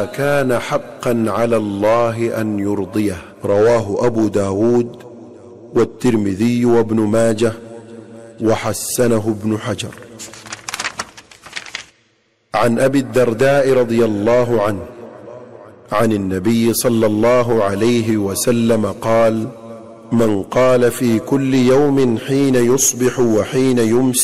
كان حقا على الله أن يرضيه. رواه أبو داود والترمذي وابن ماجه وحسنه ابن حجر. عن أبي الدرداء رضي الله عنه عن النبي صلى الله عليه وسلم قال: من قال في كل يوم حين يصبح وحين يمسي